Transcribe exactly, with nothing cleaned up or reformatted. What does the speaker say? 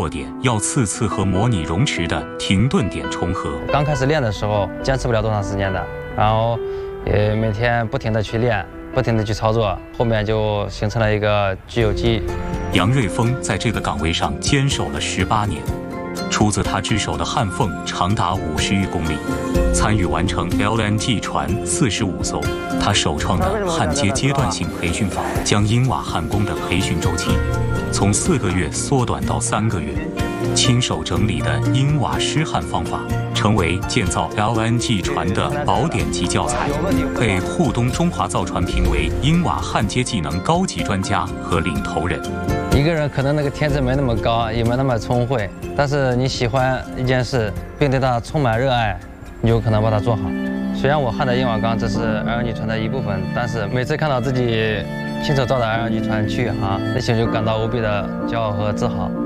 落点要次次和模拟泳池的停顿点重合。 刚开始练的时候，坚持不了多长时间的，然后也每天不停的去练，不停的去操作，后面就形成了一个具有记忆。 杨瑞峰在这个岗位上坚守了十八年，出自他之手的焊缝长达五十余公里，参与完成 L N G 船四十五艘。他首创的焊接阶段性培训法，将英瓦焊工的培训周期从四个月缩短到三个月。亲手整理的英瓦湿焊方法，成为建造 L N G 船的宝典级教材，被沪东中华造船评为英瓦焊接技能高级专家和领头人。 一个人可能那个天资没那么高，也没那么聪慧，但是你喜欢一件事，并对它充满热爱，你就可能把它做好。虽然我焊的英瓦钢只是 L N G 船的一部分，但是每次看到自己亲手造的 L N G 船去航，内心就感到无比的骄傲和自豪。